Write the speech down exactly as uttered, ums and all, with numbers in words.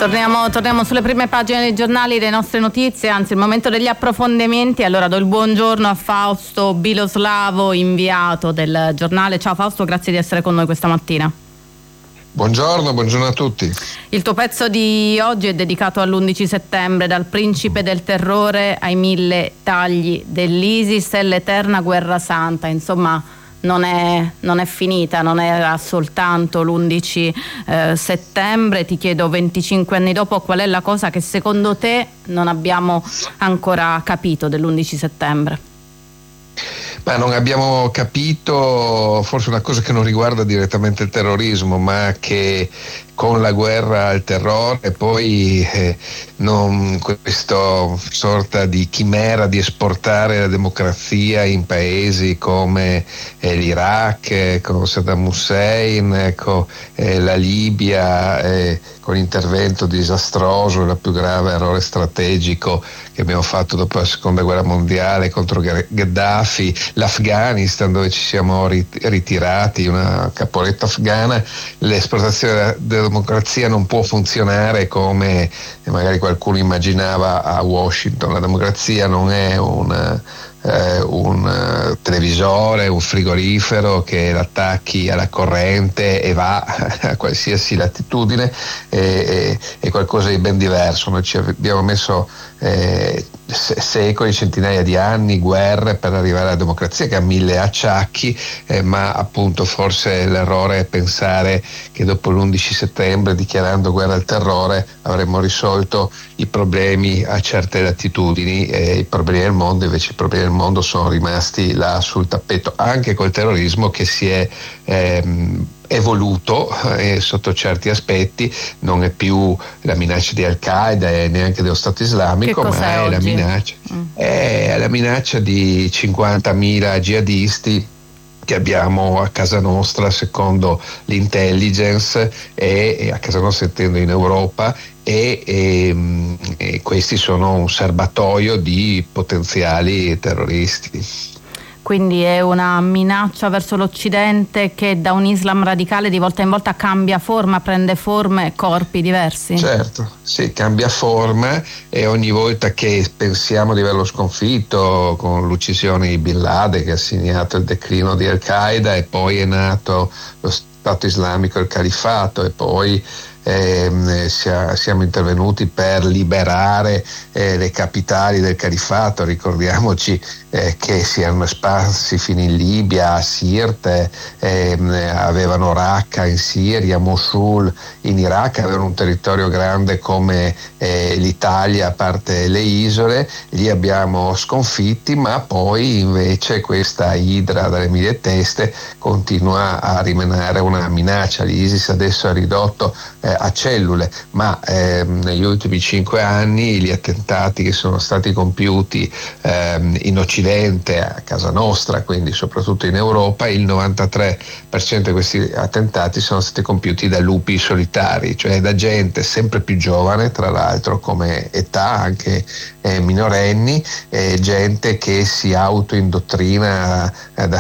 Torniamo, torniamo sulle prime pagine dei giornali, delle nostre notizie, anzi il momento degli approfondimenti. Allora do il buongiorno a Fausto Biloslavo, inviato del giornale. Ciao Fausto, grazie di essere con noi questa mattina. Buongiorno, buongiorno a tutti. Il tuo pezzo di oggi è dedicato all'undici settembre, dal principe del terrore ai mille tagli dell'ISIS e l'eterna guerra santa. Insomma, non è, non è finita, non era soltanto l'undici eh, settembre. Ti chiedo, venticinque anni dopo, qual è la cosa che secondo te non abbiamo ancora capito dell'undici settembre? Ma non abbiamo capito forse una cosa che non riguarda direttamente il terrorismo, ma che con la guerra al terrore e poi eh, non, questa sorta di chimera di esportare la democrazia in paesi come eh, l'Iraq, eh, con Saddam Hussein, ecco, eh, la Libia, eh, con l'intervento disastroso, il più grave errore strategico che abbiamo fatto dopo la seconda guerra mondiale contro Gheddafi, l'Afghanistan dove ci siamo ritirati, una capolietta afghana. L'esportazione della democrazia non può funzionare come magari qualcuno immaginava a Washington. La democrazia non è una Eh, un uh, televisore, un frigorifero che l'attacchi alla corrente e va a qualsiasi latitudine, è, è qualcosa di ben diverso. Noi ci abbiamo messo eh, secoli, centinaia di anni, guerre per arrivare alla democrazia che ha mille acciacchi, eh, ma appunto forse l'errore è pensare che dopo l'undici settembre, dichiarando guerra al terrore, avremmo risolto i problemi a certe latitudini, e i problemi del mondo invece i problemi del mondo sono rimasti là sul tappeto, anche col terrorismo che si è ehm, evoluto eh, sotto certi aspetti. Non è più la minaccia di Al-Qaeda e neanche dello Stato Islamico, ma è, è la minaccia mm. è la minaccia di cinquantamila jihadisti che abbiamo a casa nostra secondo l'intelligence, e, e a casa nostra intendo in Europa, e, e, e questi sono un serbatoio di potenziali terroristi. Quindi è una minaccia verso l'Occidente che da un Islam radicale di volta in volta cambia forma, prende forme e corpi diversi? Certo, sì, cambia forma, e ogni volta che pensiamo di averlo sconfitto con l'uccisione di Bin Laden, che ha segnato il declino di Al-Qaeda, e poi è nato lo Stato Islamico, il Califfato, e poi Eh, sia, siamo intervenuti per liberare eh, le capitali del califfato. Ricordiamoci eh, che si erano sparsi fino in Libia, a Sirte, eh, avevano Raqqa in Siria, Mosul in Iraq, avevano un territorio grande come eh, l'Italia, a parte le isole. Li abbiamo sconfitti, ma poi invece questa idra dalle mille teste continua a rimanere una minaccia. L'ISIS adesso ha ridotto eh, a cellule, ma ehm, negli ultimi cinque anni gli attentati che sono stati compiuti ehm, in Occidente, a casa nostra, quindi soprattutto in Europa, il novantatré per cento di questi attentati sono stati compiuti da lupi solitari, cioè da gente sempre più giovane, tra l'altro come età, anche eh, minorenni, eh, gente che si autoindottrina eh, da